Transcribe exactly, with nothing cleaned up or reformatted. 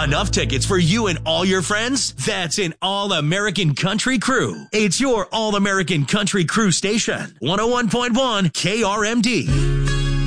Enough tickets for you and all your friends? That's an All-American Country Crew. It's your All-American Country Crew station. one oh one point one K R M D.